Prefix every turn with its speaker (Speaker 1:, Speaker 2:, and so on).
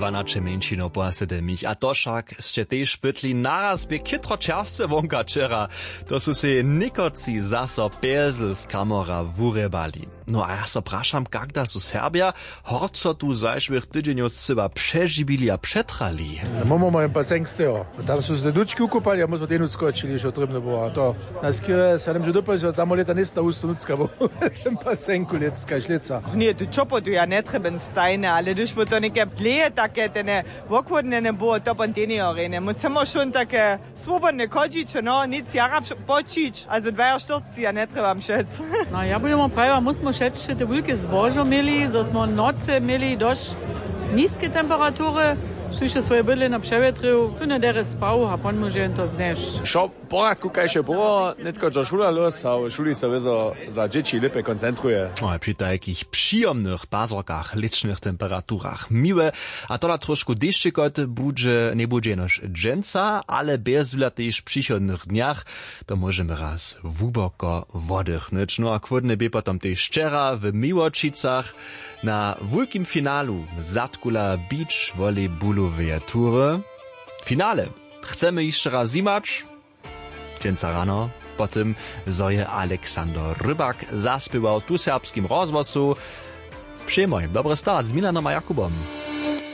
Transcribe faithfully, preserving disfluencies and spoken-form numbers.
Speaker 1: dwanaście męčino posedemich, a to však ste tež pytli naraz by kytro čerstve vonka čera. To sú si nikoci zaso pelzel z kamora vurebali. No a ja so prašam, kakda sú Serbia horco tu zajšvých tydzieniów seba przežibili a przetrali.
Speaker 2: Mamy mają basen z tego. Tam są te duczki ukupali, a myśmy ten skoczyli, że trudno było. To na skierę, sa nam że dopadł, że tam leta nie stał ustunucka, bo ten basenku lecka, śleca.
Speaker 3: Nie, tu czopo tu ja nie trzeba stajne, ale když by to neke pleje takie, te wokładne nie było to pantenie arene. Musimy schon takie swobodne chodzić, no, nic jara pocić. Also dwa sztorci ja nie trzeba mszeć.
Speaker 4: No ja bym prawa, musimy szeć, że te wielkie zbożo mieli, że smo noce mieli dość niskie temperatury. Słyszę swoje bydle na przewietru, tu nie deres spał, a pan może to znać.
Speaker 5: Šo poradku kajše było, netko że szula los, a w szuli se wizo za dzieci lepiej koncentruje.
Speaker 1: No a przy takich przyjemnych pazorkach, licznych temperaturach miłe, a to na troszkę deszczykot budże, nie budże noż dżęca, ale bez w też przychodnych dniach, to możemy raz wuboko wodechnyć. No a kwodne by potem też szczera w Miłočicach na wielkim finalu Zatkula Beach volejballowej tury. Finale chcemy jeszcze raz zimać. Dzięca rano, potem zoje Aleksander Rybak zaspiewał tu serbskim rozgłosu. Przyjmuj, dobry start z Milanom a Jakubom.